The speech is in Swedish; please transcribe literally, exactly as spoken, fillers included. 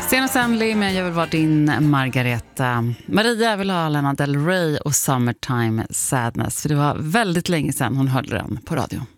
Senast Stanley, men jag vill vara din Margareta. Maria vill ha Lana Del Rey och Summertime Sadness, för det var väldigt länge sedan hon hörde den på radio.